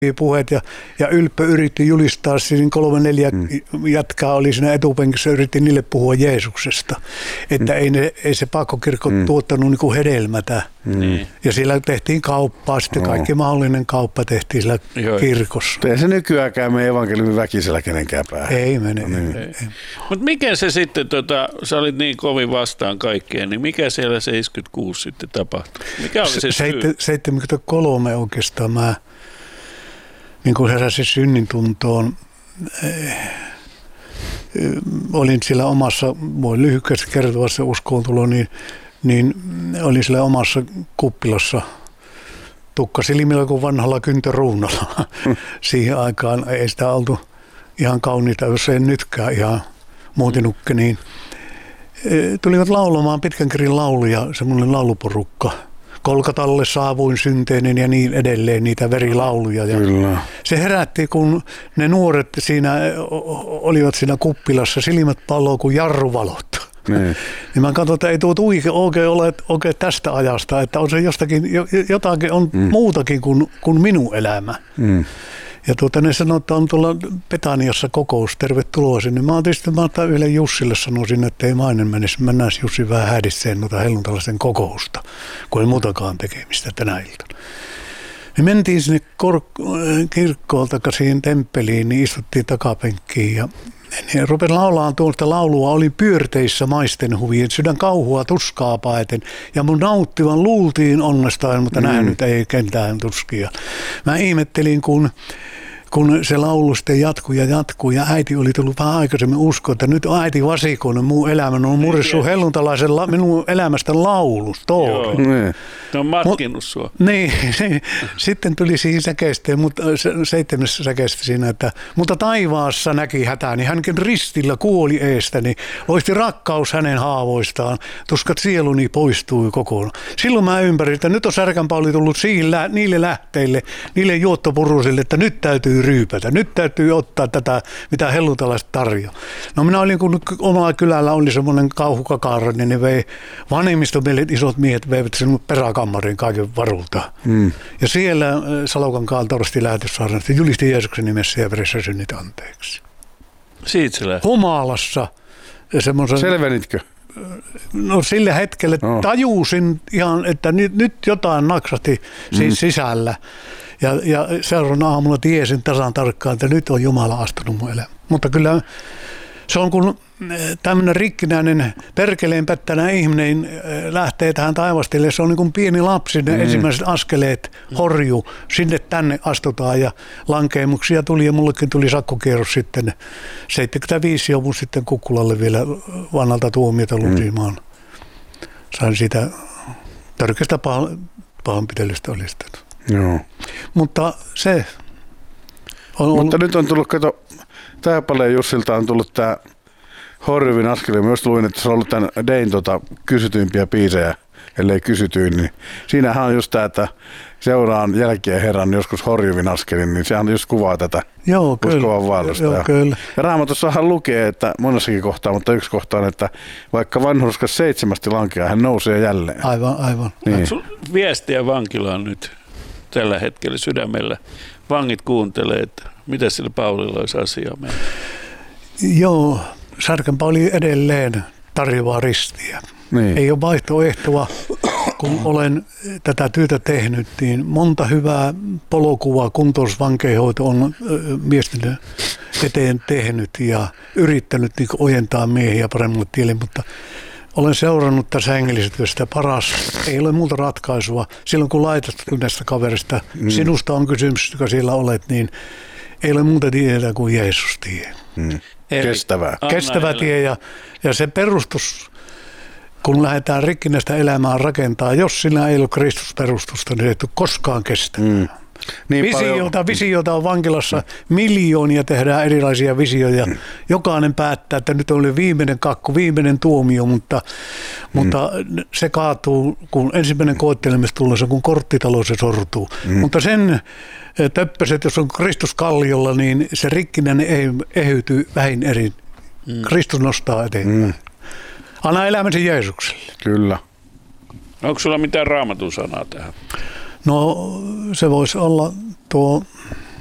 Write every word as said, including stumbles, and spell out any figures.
puheet ja, ja Ylppö yritti julistaa, siinä kolme neljä mm. jätkää oli siinä etupenkissä, yritti niille puhua Jeesuksesta, että mm. ei, ne, ei se pakkokirkko mm. tuottanut niin kuin hedelmätä. Mm. Ja siellä tehtiin kauppaa, sitten kaikki no. mahdollinen kauppa tehtiin siellä Joo. kirkossa. Ei se nykyäänkään mene evankeliumin väkisellä kenenkään päähän. Ei mene. No niin. Mutta mikä se sitten, tota, sä olit niin kovin vastaan kaikkeen, niin mikä siellä seitsemänkymmentäkuusi sitten tapahtui? Mikä oli se syy? seitsemänkymmentäkolme oikeastaan mä niin kuin heräsin synnintuntoon. Olin siellä omassa, voin lyhykästi kertoa se uskoontulo, niin, niin olin siellä omassa kuppilassa tukka silmillä kuin vanhalla kyntöruunalla. Siihen aikaan ei sitä oltu ihan kauniita, jos ei nytkään ihan muutinukke, niin tulivat laulamaan pitkän kirjan lauluja, semmoinen lauluporukka. Kolkatalle saavuin synteinen ja niin edelleen, niitä verilauluja. Ja se herätti, kun ne nuoret siinä olivat siinä kuppilassa, silmät palloo kuin jarruvalot. Niin. Niin mä katsoin, että ei tuo oikein ole oikein tästä ajasta, että on se jostakin, jotakin on mm. muutakin kuin, kuin minun elämä. Mm. Ja tuota, ne sanoi, että on tuolla Betaniassa kokous, tervetuloa sinne. Mä otin sitten, mä otin yhdelle Jussille sanoisin, että ei mainen menisi, mennään Jussi vähän hädisseen noita helluntalaisten kokousta, kun ei muutakaan tekemistä tänä iltana. Me mentiin sinne kor- kirkkoon tai siihen temppeliin, niin istuttiin takapenkkiin ja niin rupesi laulamaan tuosta laulua, oli pyörteissä maisten huvien, sydän kauhua tuskaa paeten, ja mun nauttivan luultiin onnestaan, mutta mm. nähnyt ei kentään tuskia. Mä ihmettelin, kun, kun se laulu sitten jatkuu ja jatkuu, ja äiti oli tullut vähän aikaisemmin uskoa, että nyt äiti vasikoinen, mun elämä on murrissu helluntalaisen la, minun elämästä laulusta. Joo, ne on matkinut sua. Niin, sitten tuli siihen säkeesteen, mutta seitsemäs säkeestä siinä, että mutta taivaassa näki hätäni, hänkin ristillä kuoli eestäni, loisti rakkaus hänen haavoistaan, tuskat sieluni poistui kokonaan. Silloin mä ymmärrin, että nyt on Särkänpauli tullut sille, niille lähteille, niille juottopurusille, että nyt täytyy ryypätä, nyt täytyy ottaa tätä, mitä helluntalaiset tarjoaa. No minä olin, kun omalla kylällä oli semmoinen kauhukakaara, niin ne vei vanhemmistomielet, isot miehet veivät sen peräkammarin kaiken varulta. Mm. Ja siellä Salokankaan torsti lähetyssaarnasta julisti Jeesuksen nimessä ja veressä synnit anteeksi. Siitä se lähti. Humalassa. Semmoisen, selvenitkö? No sillä hetkellä no. tajusin ihan, että nyt, nyt jotain naksahti siis mm. sisällä. Ja, ja seuraavana aamulla tiesin tasan tarkkaan, että nyt on Jumala astunut mun elämään. Mutta kyllä se on kun tämmöinen rikkinäinen perkeleen pättänä ihminen lähtee tähän taivastille. Se on niin kuin pieni lapsi, ne mm. ensimmäiset askeleet horjuu. Sinne tänne astutaan ja lankeemuksia tuli ja mullekin tuli sakkokierros sitten. seitsemänkymmentäviisi joudun sitten Kukkulalle vielä vanhalta tuomiota lukimaan. Mm. Sain siitä törkeästä pahoinpitelystä olistanut. Joo. Mutta se on Mutta ollut... nyt on tullut, kato, Tääpaleen Jussilta on tullut tämä Horjuvin askel. Myös luin, että se on ollut tämän Dein tota, kysytyimpiä biisejä, ellei kysytyin. Niin siinähän on just tämä, että seuraan jälkiä Herran joskus Horjuvin askelin, niin sehän just kuvaa tätä Joo, uskovan vaellusta. Joo, kyllä. Ja Raamatussahan lukee, että monessakin kohtaa, mutta yksi kohta on, että vaikka vanhurskas seitsemästi lankeaa, hän nousee jälleen. Aivan, aivan. Niin. Viestiä vankilaan nyt tällä hetkellä sydämellä. Vangit kuuntelee, että mitä sillä Paulilla olisi asiaa mennä. Joo, Särkänpauli edelleen tarjoaa ristiä. Niin. Ei ole vaihtoehtoa, kun olen tätä työtä tehnyt, niin monta hyvää polkua kuntousvankeinhoito on miesten eteen tehnyt ja yrittänyt niin ojentaa miehiä paremmalle tielle, mutta olen seurannut tässä hengellisestä paras. Ei ole muuta ratkaisua. Silloin kun laitat näistä kaverista, mm. sinusta on kysymys, joka siellä olet, niin ei ole muuta tietä kuin Jeesus tie. Mm. Kestävää. Kestävä tie ja, ja se perustus, kun lähdetään rikkinäistä elämää rakentaa, jos sillä ei ole Kristusperustusta, niin ei tule koskaan kestävää. Mm. Niin visiota, visiota on vankilassa miljoonia, tehdään erilaisia visioja. Mm. Jokainen päättää, että nyt on viimeinen kakku, viimeinen tuomio, mutta, mm. mutta se kaatuu, kun ensimmäinen koettelemis tulee, se kun korttitalo se sortuu. Mm. Mutta sen töppöset, jos on Kristus kalliolla, niin se rikkinäinen eheytyy vähin eri. Mm. Kristus nostaa eteenpäin. Mm. Anna elämäsi Jeesukselle. Kyllä. Onko sulla mitään Raamatun sanaa tähän? No se voisi olla tuo